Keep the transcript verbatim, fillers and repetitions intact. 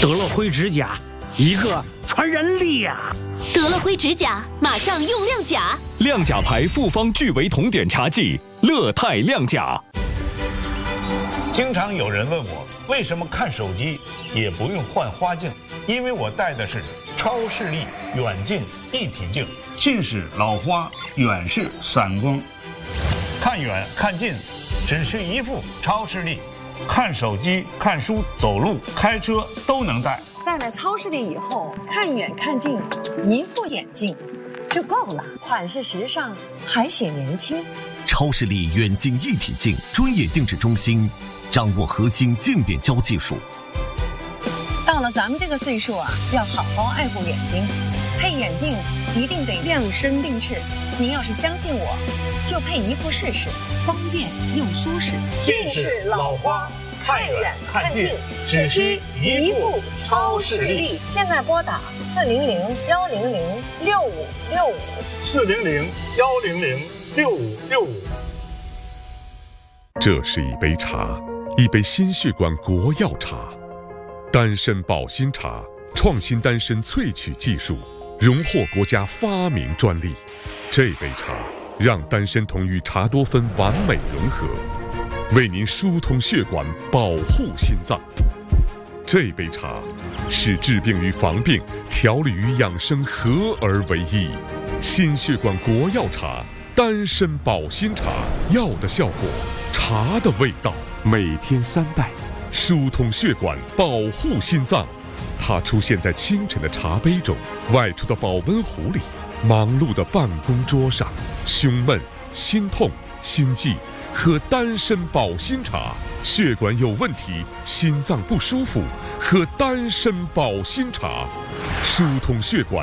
得了灰指甲，一个传染力呀！ 得了灰指甲，马上用亮甲。 亮甲牌复方聚维酮碘茶剂，乐泰亮甲。 经常有人问我，为什么看手机也不用换花镜？因为我戴的是超视力远近一体镜，近视老花，远视散光，看远看近只需一副超视力，看手机、看书、走路、开车都能戴。 戴了超视力以后，看远看近，一副眼镜就够了，款式时尚，还显年轻。 超视力远近一体镜专业定制中心，掌握核心镜变焦技术。 到了咱们这个岁数啊，要好好爱护眼睛，配眼镜一定得量身定制。您要是相信我，就配一副试试，方便又舒适。 近视老花，看远看近，只需一副超视力。 现在拨打四零零幺零零六五六五， 四零零幺零零六五六五。 这是一杯茶，一杯心血管国药茶。丹参保心茶创新丹参萃取技术，荣获国家发明专利。这杯茶让丹参酮与茶多酚完美融合，为您疏通血管，保护心脏。这杯茶是治病与防病、调理与养生合而为一。心血管国药茶，丹参保心茶，药的效果，茶的味道，每天三袋。疏通血管，保护心脏。它出现在清晨的茶杯中，外出的保温壶里，忙碌的办公桌上。胸闷、心痛、心悸，喝丹参保心茶；血管有问题，心脏不舒服，喝丹参保心茶。疏通血管，